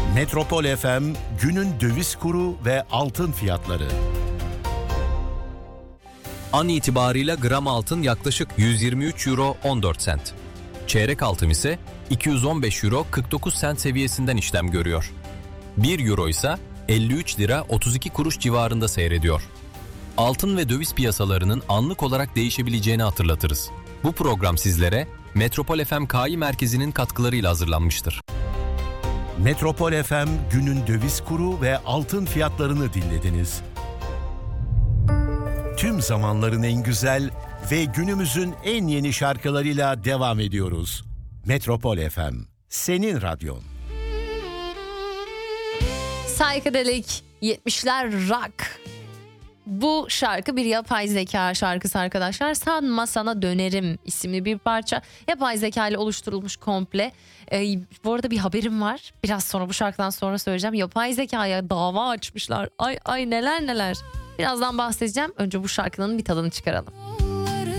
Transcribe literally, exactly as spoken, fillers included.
Metropol F M günün döviz kuru ve altın fiyatları. An itibariyle gram altın yaklaşık yüz yirmi üç euro on dört sent. Çeyrek altın ise iki yüz on beş euro kırk dokuz sent seviyesinden işlem görüyor. bir euro ise elli üç lira otuz iki kuruş civarında seyrediyor. Altın ve döviz piyasalarının anlık olarak değişebileceğini hatırlatırız. Bu program sizlere Metropol F M K I merkezinin katkılarıyla hazırlanmıştır. Metropol F M günün döviz kuru ve altın fiyatlarını dinlediniz. Tüm zamanların en güzel ve günümüzün en yeni şarkılarıyla devam ediyoruz. Metropol F M, senin radyon. Psychedelic yetmişler rock. Bu şarkı bir yapay zeka şarkısı arkadaşlar. Sanma Sana Dönerim isimli bir parça. Yapay zeka ile oluşturulmuş komple. Ee, bu arada bir haberim var. Biraz sonra, bu şarkıdan sonra söyleyeceğim. Yapay zekaya dava açmışlar. Ay ay neler neler. Birazdan bahsedeceğim. Önce bu şarkının bir tadını çıkaralım.